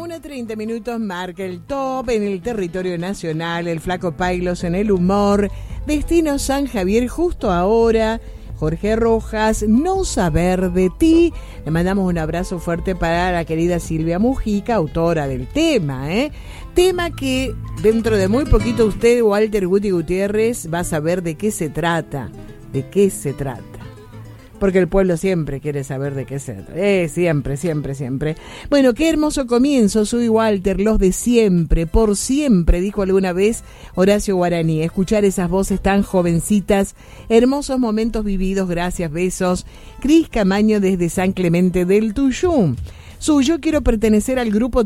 21:30 marca el top en el territorio nacional. El Flaco Pailos en el humor. Destino San Javier justo ahora. Jorge Rojas, No saber de ti. Le mandamos un abrazo fuerte para la querida Silvia Mujica, autora del tema, Tema que dentro de muy poquito usted, Walter Guti Gutiérrez, va a saber de qué se trata. ¿De qué se trata? Porque el pueblo siempre quiere saber de qué se trata. Siempre, siempre, siempre. Bueno, qué hermoso comienzo. Soy Walter, los de siempre, por siempre, dijo alguna vez Horacio Guaraní. Escuchar esas voces tan jovencitas, hermosos momentos vividos, gracias, besos. Cris Camaño desde San Clemente del Tuyú. Yo quiero pertenecer al grupo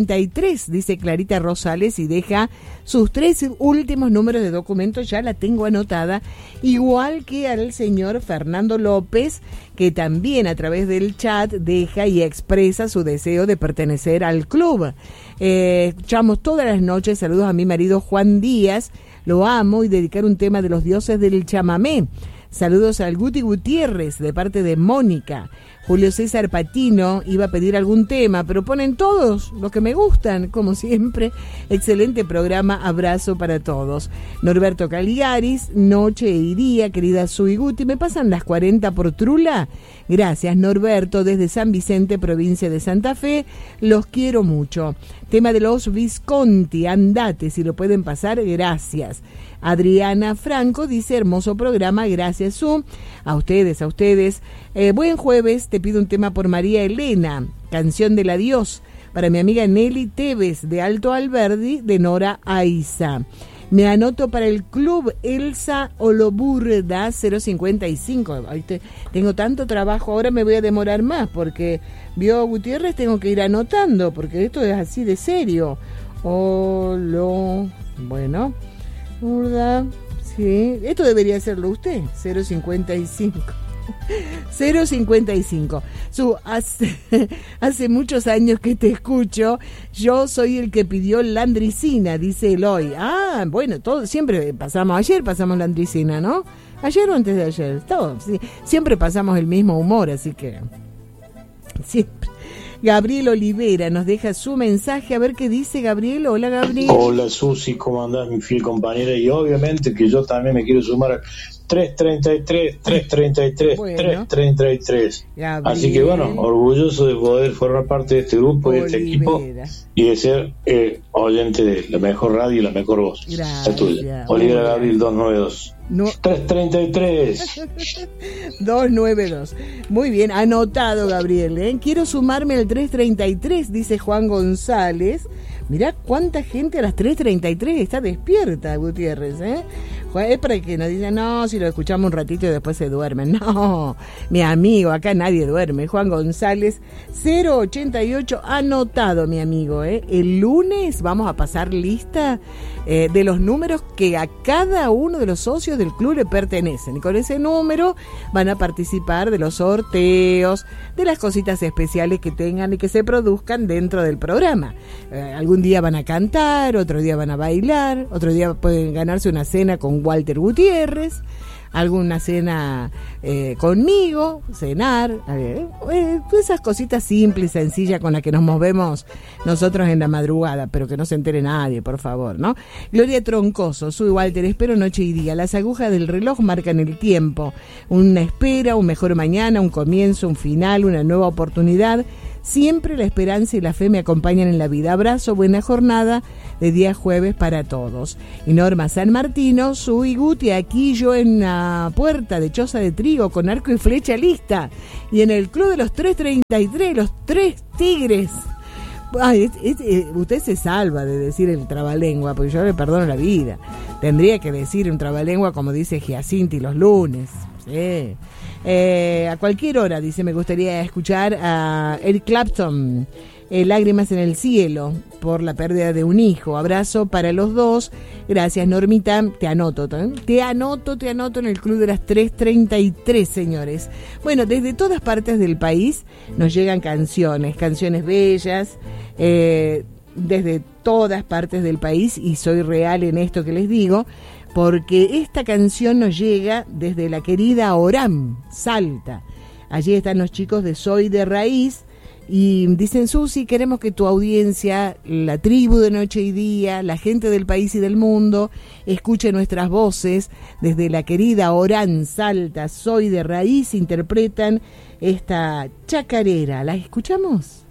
333, dice Clarita Rosales, y deja sus 3 últimos números de documento, ya la tengo anotada, igual que al señor Fernando López, que también a través del chat deja y expresa su deseo de pertenecer al club. Escuchamos todas las noches, saludos a mi marido Juan Díaz, lo amo, y dedicar un tema de los dioses del chamamé. Saludos al Guti Gutiérrez de parte de Mónica. Julio César Patino iba a pedir algún tema, pero ponen todos los que me gustan, como siempre. Excelente programa, abrazo para todos. Norberto Caligaris, noche y día, querida Sui Guti, ¿me pasan las 40 por Trula? Gracias, Norberto, desde San Vicente, provincia de Santa Fe, los quiero mucho. Tema de los Visconti, andate, si lo pueden pasar, gracias. Adriana Franco dice, hermoso programa, gracias Su. A ustedes. Buen jueves, te pido un tema por María Elena, Canción del Adiós, para mi amiga Nelly Tevez de Alto Alberdi, de Nora Aiza. Me anoto para el club Elsa Oloburda 055. Tengo tanto trabajo, ahora me voy a demorar más, porque vio Gutiérrez, tengo que ir anotando, porque esto es así de serio. Bueno... Burda, sí, esto debería hacerlo usted, 055. 055. Hace muchos años que te escucho, yo soy el que pidió landricina, dice Eloy. Bueno, siempre ayer pasamos landricina, ¿no? Ayer o antes de ayer, sí, siempre pasamos el mismo humor, así que siempre. Gabriel Olivera nos deja su mensaje, a ver qué dice Gabriel. Hola Gabriel. Hola Susi, ¿cómo andás, mi fiel compañera? Y obviamente que yo también me quiero sumar a 333, bueno, 333. Gabriel. Así que bueno, orgulloso de poder formar parte de este grupo y de este equipo y de ser oyente de la mejor radio y la mejor voz. Gracias. La tuya. Olivera Gabriel 292. 333 292. Muy bien, anotado Gabriel, Quiero sumarme al 333, dice Juan González. Mirá cuánta gente a las 3:33 está despierta, Gutiérrez, Es para que nos digan, no, si lo escuchamos un ratito y después se duermen. No, mi amigo, acá nadie duerme. Juan González, 088, anotado, mi amigo, El lunes vamos a pasar lista de los números que a cada uno de los socios del club le pertenecen. Y con ese número van a participar de los sorteos, de las cositas especiales que tengan y que se produzcan dentro del programa. Algún día van a cantar, otro día van a bailar, otro día pueden ganarse una cena con Walter Gutiérrez, alguna cena conmigo, cenar, esas cositas simples y sencillas con las que nos movemos nosotros en la madrugada, pero que no se entere nadie, por favor, ¿no? Gloria Troncoso, soy Walter, espero noche y día, las agujas del reloj marcan el tiempo, una espera, un mejor mañana, un comienzo, un final, una nueva oportunidad. Siempre la esperanza y la fe me acompañan en la vida. Abrazo, buena jornada de día jueves para todos. Y Norma San Martino, Sui Guti, aquí yo en la puerta de Choza de Trigo con arco y flecha lista. Y en el club de los 333, los 3 tigres. Usted se salva de decir el trabalengua, porque yo le perdono la vida. Tendría que decir un trabalengua como dice Giacinti los lunes. Sí. A cualquier hora, dice, me gustaría escuchar a Eric Clapton, Lágrimas en el cielo, por la pérdida de un hijo. Abrazo para los dos. Gracias, Normita. Te anoto en el club de las 3:33, señores. Bueno, desde todas partes del país nos llegan canciones bellas, desde todas partes del país, y soy real en esto que les digo, porque esta canción nos llega desde la querida Orán, Salta. Allí están los chicos de Soy de Raíz, Y dicen, Susi, queremos que tu audiencia, la tribu de Noche y Día, la gente del país y del mundo, escuche nuestras voces. Desde la querida Orán, Salta, Soy de Raíz, interpretan esta chacarera. ¿La escuchamos?